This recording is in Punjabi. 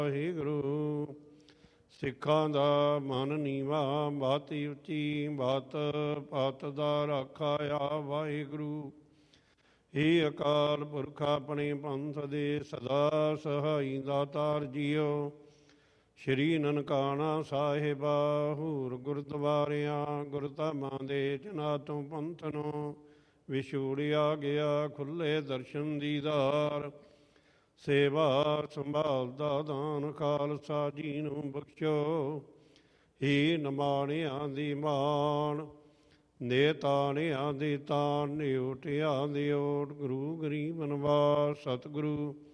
ਵਾਹਿਗੁਰੂ। ਸਿੱਖਾਂ ਦਾ ਮਨ ਨੀਵਾ ਬਾਤੀ ਉੱਚੀ ਬਾਤ ਪਤ ਦਾ ਰਾਖਾ ਵਾਹਿਗੁਰੂ। ਏ ਅਕਾਲ ਪੁਰਖ ਆਪਣੇ ਪੰਥ ਦੇ ਸਦਾ ਸਹਾਈ ਦਾਤਾਰ ਜੀਓ। ਸ਼੍ਰੀ ਨਨਕਾਣਾ ਸਾਹਿਬਾ ਹੂਰ ਗੁਰਦੁਆਰਿਆਂ ਗੁਰਧਾਮਾਂ ਦੇ ਜਨਾ ਤੋਂ ਪੰਥ ਨੂੰ ਵਿਛੋੜਿਆ ਗਿਆ। ਖੁੱਲੇ ਦਰਸ਼ਨ ਦੀਦਾਰ ਸੇਵਾ ਸੰਭਾਲ ਦਾ ਦਾਨ ਖਾਲਸਾ ਜੀ ਨੂੰ ਬਖਸ਼ੋ। ਹੀ ਨਿਮਾਣਿਆਂ ਦੀ ਮਾਣ ਨੇਤਾਣਿਆਂ ਦੀ ਤਾਣ ਨਿਓਟਿਆਂ ਦੀ ਓਟ। ਗੁਰੂ ਗਰੀਬ ਨਿਵਾਸ ਸਤਿਗੁਰੂ